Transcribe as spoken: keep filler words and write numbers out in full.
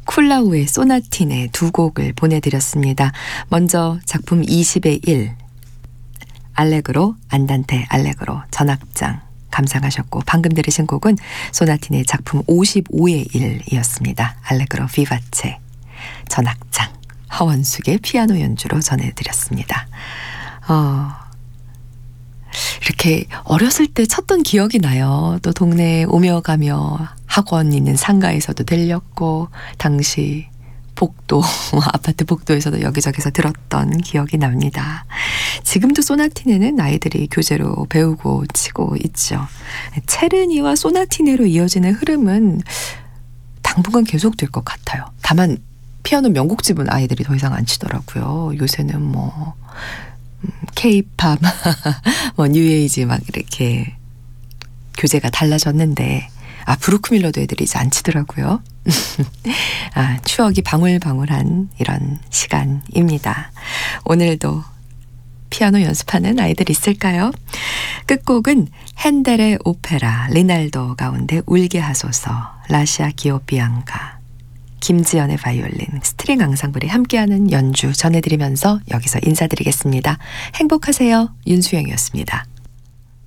쿨라우의 소나티네 두 곡을 보내드렸습니다. 먼저 작품 이십의 일, 알레그로, 안단테 알레그로, 전악장 감상하셨고, 방금 들으신 곡은 소나티네 작품 오십오의 일이었습니다. 알레그로 비바체, 전악장, 하원숙의 피아노 연주로 전해드렸습니다. 어, 이렇게 어렸을 때 쳤던 기억이 나요. 또 동네에 오며 가며 학원 있는 상가에서도 들렸고, 당시 복도, 아파트 복도에서도 여기저기서 들었던 기억이 납니다. 지금도 소나티네는 아이들이 교재로 배우고 치고 있죠. 체르니와 소나티네로 이어지는 흐름은 당분간 계속될 것 같아요. 다만 피아노 명곡집은 아이들이 더 이상 안 치더라고요. 요새는 뭐 K-팝, 뭐 뉴에이지 막 이렇게 교재가 달라졌는데, 아, 브루크 밀러도 애들이 이제 안 치더라고요. 아, 추억이 방울방울한 이런 시간입니다. 오늘도 피아노 연습하는 아이들 있을까요? 끝곡은 핸델의 오페라 리날도 가운데 울게 하소서, 라시아 기오비앙가, 김지연의 바이올린, 스트링 앙상블이 함께하는 연주 전해드리면서 여기서 인사드리겠습니다. 행복하세요. 윤수영이었습니다.